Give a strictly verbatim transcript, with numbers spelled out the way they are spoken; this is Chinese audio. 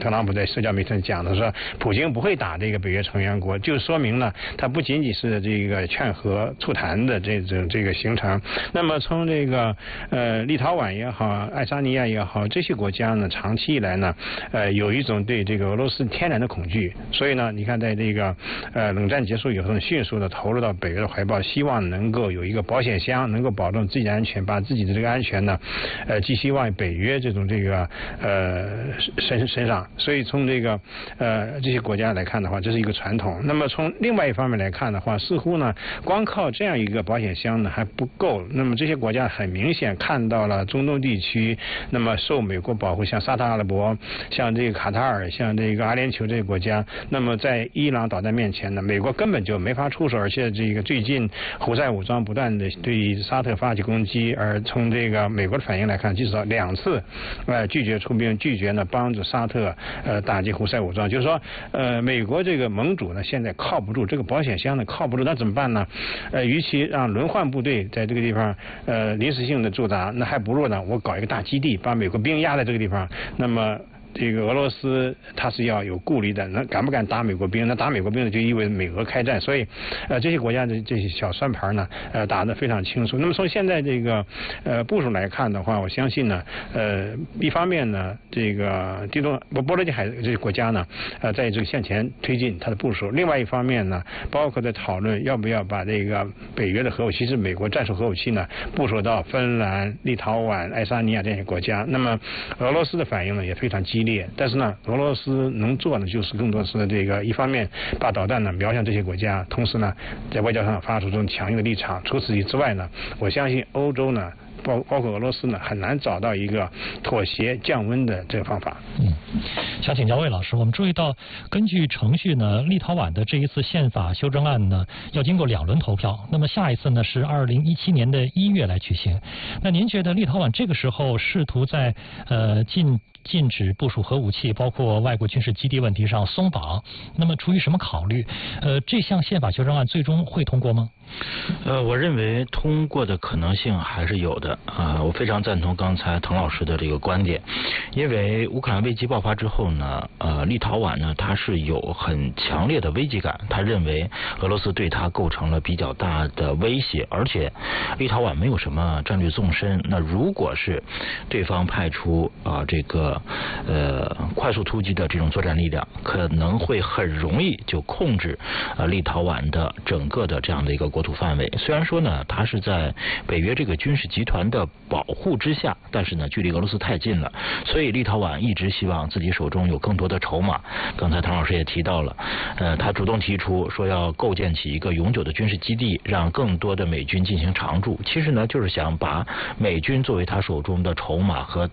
特朗普在社交媒体上讲的说，普京不会打这个北约成员国，就说明了他不仅仅是这个劝和促谈的这种这个行程。那么从这个呃立陶宛也好，爱沙尼亚也好，这些国家呢，长期以来呢，呃有一种对这个俄罗斯天然的恐惧，所以呢，你看在这个呃冷战结束以后，迅速的投入到北约的怀抱，希望能够有一个保险箱，能够保证自己的安全，把自己的这个安全呢，呃寄希望北约这种这个呃身身上。所以从这个呃这些国家来看的话，这是一个传统。那么从另外一方面来看的话，似乎呢，光靠这样一个保险箱呢还不够。那么这些国家很明显看到了中东地区，那么受美国保护，像沙特阿拉伯、像这个卡塔尔、像这个阿联酋这些国家，那么在伊朗导弹面前呢，美国根本就没法出手，而且这个最近胡塞武装不断的对沙特发起攻击，而从这个美国的反应来看，至少两次呃拒绝出兵，拒绝呢帮助沙特呃打击胡塞武装，就是说呃美国这个盟主呢现在靠不住，这个保险箱呢靠不住，那怎么办呢？呃，与其让轮换部队在这个地方呃临时性的驻扎，那还不如呢我搞一个大基地，把美国兵压在这个地方，那么这个俄罗斯它是要有顾虑的，那敢不敢打美国兵？那打美国兵呢，就意味着美俄开战。所以，呃，这些国家的这些小算盘呢，呃，打得非常清楚。那么从现在这个呃部署来看的话，我相信呢，呃，一方面呢，这个地中波波罗的海这些国家呢，呃，在这个向前推进它的部署；另外一方面呢，包括在讨论要不要把这个北约的核武器，是美国战术核武器呢，部署到芬兰、立陶宛、爱沙尼亚这些国家。那么俄罗斯的反应呢，也非常激烈。但是呢，俄罗斯能做的就是更多是这个一方面把导弹呢瞄向这些国家，同时呢在外交上发出这种强硬的立场。除此之外呢，我相信欧洲呢包包括俄罗斯呢很难找到一个妥协降温的这个方法。 嗯，想请教魏老师，我们注意到根据程序呢，立陶宛的这一次宪法修正案呢要经过两轮投票，那么下一次呢是二零一七年的一月来举行。那您觉得立陶宛这个时候试图在呃禁禁止部署核武器，包括外国军事基地问题上松绑，那么出于什么考虑？呃，这项宪法修正案最终会通过吗？ 呃，我认为通过的可能性还是有的啊、呃。我非常赞同刚才滕老师的这个观点，因为乌克兰危机爆发之后呢，呃，立陶宛呢它是有很强烈的危机感，他认为俄罗斯对他构成了比较大的威胁，而且立陶宛没有什么战略纵深。那如果是对方派出啊、呃、这个呃快速突击的这种作战力量，可能会很容易就控制呃立陶宛的整个的这样的一个国土范围。虽然说呢，它是在北约这个军事集团的保护之下，但是呢，距离俄罗斯太近了，所以立陶宛一直希望自己手中有更多的筹码。刚才唐老师也提到了，呃，他主动提出说要构建起一个永久的军事基地，让更多的美军进行常驻。其实呢，就是想把美军作为他手中的筹码和